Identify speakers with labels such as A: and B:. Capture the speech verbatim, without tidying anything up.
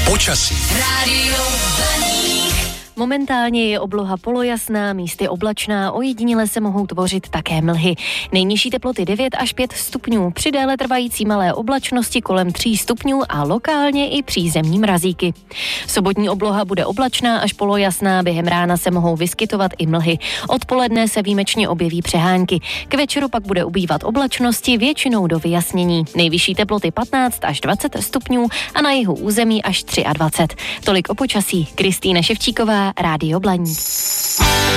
A: Počasí.
B: Rádio Blaník.
C: Momentálně je obloha polojasná, místy oblačná, ojediněle se mohou tvořit také mlhy. Nejnižší teploty devět až pět stupňů, při déle trvající malé oblačnosti kolem tří stupňů a lokálně i přízemní mrazíky. Sobotní obloha bude oblačná až polojasná, během rána se mohou vyskytovat i mlhy. Odpoledne se výjimečně objeví přehánky. K večeru pak bude ubývat oblačnosti, většinou do vyjasnění. Nejvyšší teploty patnáct až dvacet stupňů a na jihu území až dvacet tři. Tolik o počasí. Kristýna Ševčíková, Rádio Blaník.